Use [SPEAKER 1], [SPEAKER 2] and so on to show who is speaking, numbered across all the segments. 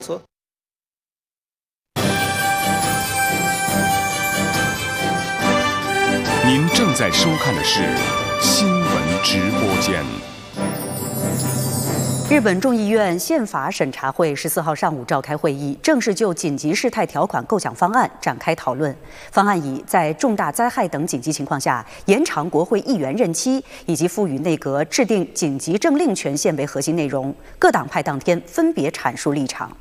[SPEAKER 1] 错。
[SPEAKER 2] 您正在收看的是新闻直播间。
[SPEAKER 3] 日本众议院宪法审查会14号上午召开会议，正式就紧急事态条款构想方案展开讨论。方案以在重大灾害等紧急情况下延长国会议员任期，以及赋予内阁制定紧急政令权限为核心内容。各党派当天分别阐述立场。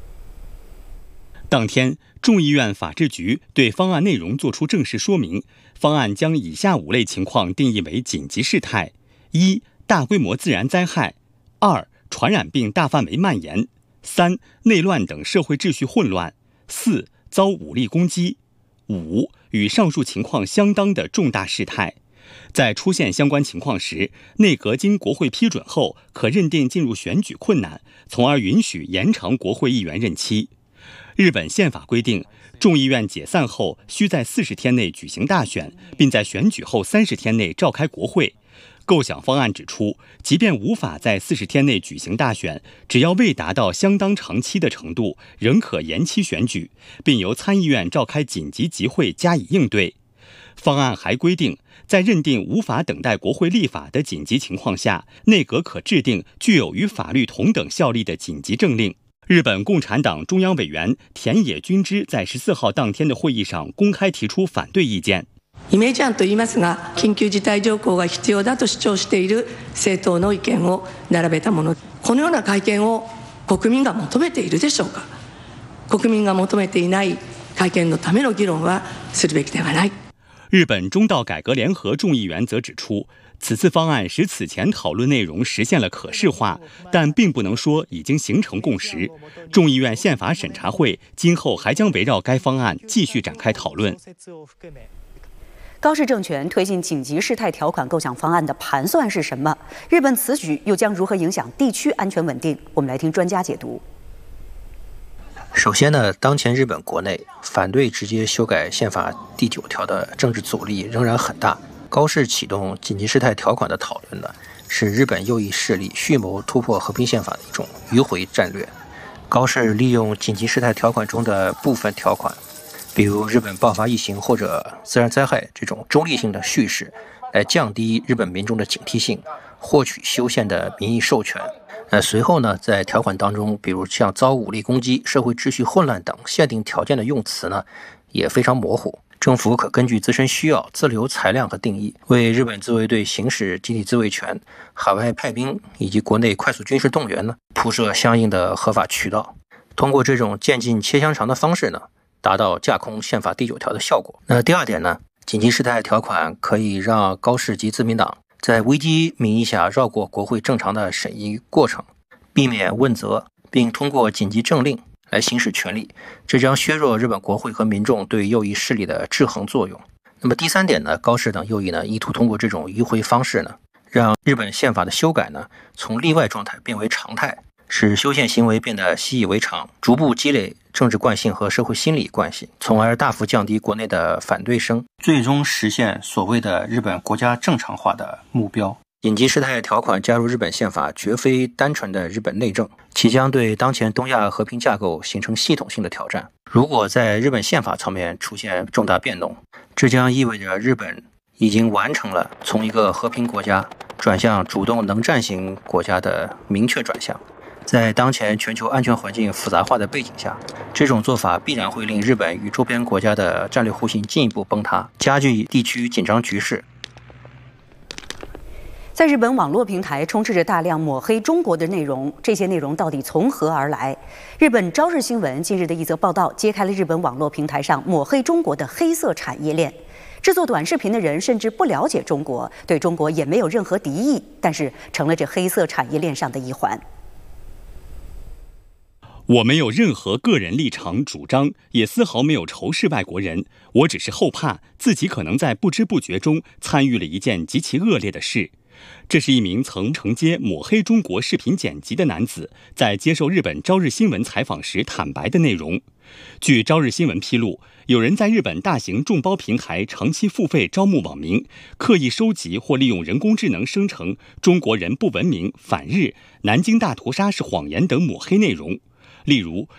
[SPEAKER 4] 当天，众议院法制局对方案内容作出正式说明。方案将以下5类情况定义为紧急事态：一、大规模自然灾害；二、传染病大范围蔓延；三、内乱等社会秩序混乱；四、遭武力攻击；五、与上述情况相当的重大事态。在出现相关情况时，内阁经国会批准后，可认定进入选举困难，从而允许延长国会议员任期。日本宪法规定，众议院解散后需在40天内举行大选，并在选举后30天内召开国会。构想方案指出，即便无法在40天内举行大选，只要未达到相当长期的程度，仍可延期选举，并由参议院召开紧急集会加以应对。方案还规定，在认定无法等待国会立法的紧急情况下，内阁可制定具有与法律同等效力的紧急政令。日本共产党中央委員田野君之在14号当天的会議上公開提出反對意見。
[SPEAKER 5] イメージ案と言いますが、緊急事態条項が必要だと主張している政党の意見を並べたもの。このような会見を国民が求めているでしょうか。国民が求めていない会見のための議論はするべきではない。
[SPEAKER 4] 日本中道改革联合众议员则指出，此次方案使此前讨论内容实现了可视化，但并不能说已经形成共识。众议院宪法审查会今后还将围绕该方案继续展开讨论。
[SPEAKER 3] 高市政权推进紧急事态条款构想方案的盘算是什么？日本此举又将如何影响地区安全稳定？我们来听专家解读。
[SPEAKER 6] 首先呢，当前日本国内反对直接修改宪法第9条的政治阻力仍然很大。高市启动紧急事态条款的讨论呢，是日本右翼势力蓄谋突破和平宪法的一种迂回战略。高市利用紧急事态条款中的部分条款，比如日本爆发疫情或者自然灾害这种中立性的叙事，来降低日本民众的警惕性，获取修宪的民意授权。随后呢，在条款当中，比如像遭武力攻击、社会秩序混乱等限定条件的用词呢，也非常模糊。政府可根据自身需要自留裁量和定义，为日本自卫队行使集体自卫权、海外派兵以及国内快速军事动员呢，铺设相应的合法渠道。通过这种渐进切香肠的方式呢，达到架空宪法第9条的效果。那第二点呢，紧急事态条款可以让高市及自民党在危机名义下绕过国会正常的审议过程，避免问责，并通过紧急政令来行使权力，这将削弱日本国会和民众对右翼势力的制衡作用。那么第三点呢，高市等右翼呢，意图通过这种迂回方式呢，让日本宪法的修改呢，从例外状态变为常态，使修宪行为变得习以为常，逐步积累政治惯性和社会心理惯性，从而大幅降低国内的反对声，最终实现所谓的日本国家正常化的目标。紧急事态条款加入日本宪法绝非单纯的日本内政，其将对当前东亚和平架构形成系统性的挑战。如果在日本宪法层面出现重大变动，这将意味着日本已经完成了从一个和平国家转向主动能战型国家的明确转向。在当前全球安全环境复杂化的背景下，这种做法必然会令日本与周边国家的战略互信进一步崩塌，加剧地区紧张局势。
[SPEAKER 3] 在日本网络平台充斥着大量抹黑中国的内容，这些内容到底从何而来？日本朝日新闻近日的一则报道揭开了日本网络平台上抹黑中国的黑色产业链。制作短视频的人甚至不了解中国，对中国也没有任何敌意，但是成了这黑色产业链上的一环。
[SPEAKER 4] 我没有任何个人立场主张，也丝毫没有仇视外国人，我只是后怕自己可能在不知不觉中参与了一件极其恶劣的事。这是一名曾承接抹黑中国视频剪辑的男子在接受日本朝日新闻采访时坦白的内容。据朝日新闻披露，有人在日本大型众包平台长期付费招募网民，刻意收集或利用人工智能生成中国人不文明、反日、南京大屠杀是谎言等抹黑内容。例如，